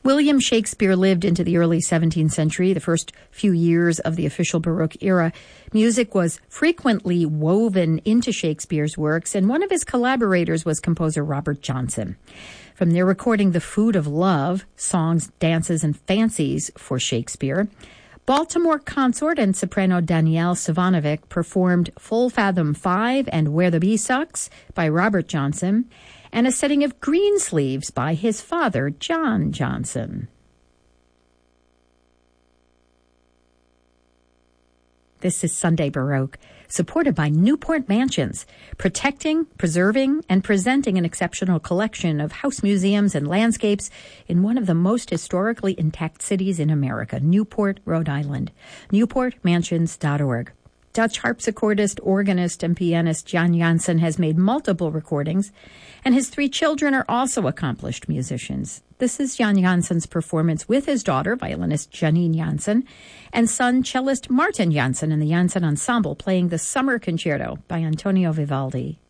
William Shakespeare lived into the early 17th century, the first few years of the official Baroque era. Music was frequently woven into Shakespeare's works, and one of his collaborators was composer Robert Johnson. From their recording The Food of Love, Songs, Dances, and Fancies for Shakespeare, Baltimore consort and soprano Danielle Savanovic performed Full Fathom 5 and Where the Bee Sucks by Robert Johnson, and a setting of Greensleeves by his father, John Johnson. This is Sunday Baroque, supported by Newport Mansions, protecting, preserving, and presenting an exceptional collection of house museums and landscapes in one of the most historically intact cities in America, Newport, Rhode Island. NewportMansions.org. Dutch harpsichordist, organist, and pianist Jan Janssen has made multiple recordings, and his 3 children are also accomplished musicians. This is Jan Janssen's performance with his daughter, violinist Janine Janssen, and son, cellist Martin Janssen, and the Janssen Ensemble playing the Summer Concerto by Antonio Vivaldi.